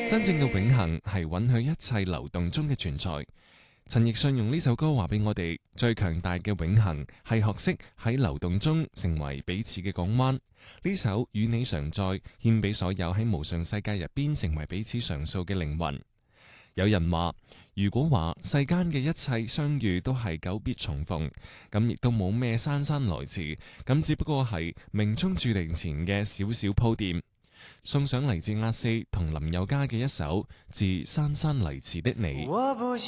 真正嘅永恆係允許一切流動中嘅存在。陳奕迅用呢首歌話俾我哋，最強大嘅永恆係學識喺流動中成為彼此嘅港灣。呢首與你常在，獻俾所有喺無常世界入邊成為彼此常數嘅靈魂。有人話，如果話世間嘅一切相遇都係久別重逢，咁亦都冇咩姍姍來遲，咁只不過係命中注定前嘅少少鋪墊。送上嚟自阿四同林宥嘉嘅一首《自姍姍嚟遲的你》。